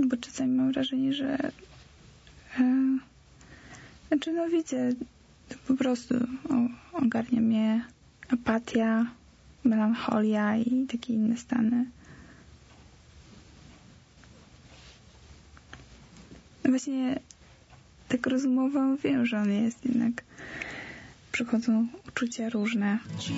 bo czasami mam wrażenie, że widzę, po prostu ogarnia mnie apatia, melancholia i takie inne stany. Właśnie tak rozmową wiem, że on jest, jednak przychodzą uczucia różne. Ci